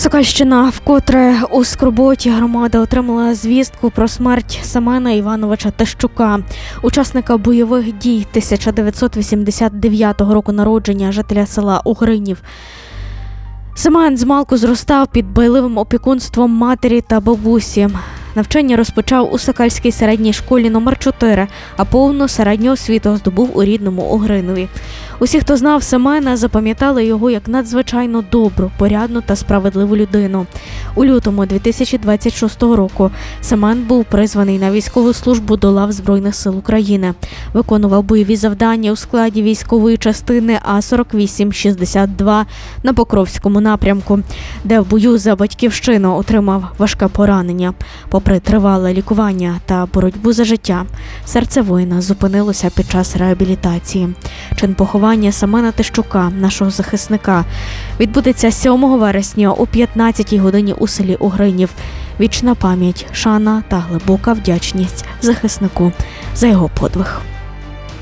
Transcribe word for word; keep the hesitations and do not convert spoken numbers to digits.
Сокальщина вкотре у скорботі. Громада отримала звістку про смерть Семена Івановича Тищука, учасника бойових дій тисяча дев'ятсот вісімдесят дев'ятого року народження, жителя села Угринів. Семен змалку зростав під дбайливим опікунством матері та бабусі. Навчання розпочав у Сокальській середній школі номер чотири, а повну середню освіту здобув у рідному Угринові. Усі, хто знав Семена, запам'ятали його як надзвичайно добру, порядну та справедливу людину. У лютому дві тисячі двадцять шостого року Семен був призваний на військову службу до лав Збройних сил України. Виконував бойові завдання у складі військової частини А сорок вісім шістдесят два на Покровському напрямку, де в бою за батьківщину отримав важке поранення. Попри тривале лікування та боротьбу за життя, серце воїна зупинилося під час реабілітації. Чин поховання Семена Тищука, нашого захисника, відбудеться сьомого вересня о п'ятнадцятій годині у селі Угринів. Вічна пам'ять, шана та глибока вдячність захиснику за його подвиг.